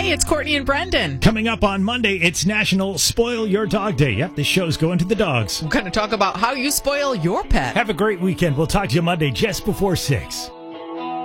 Hey, it's Courtney and Brendan. Coming up on Monday, it's National Spoil Your Dog Day. Yep, this show's going to the dogs. We're going to talk about how you spoil your pet. Have a great weekend. We'll talk to you Monday just before 6.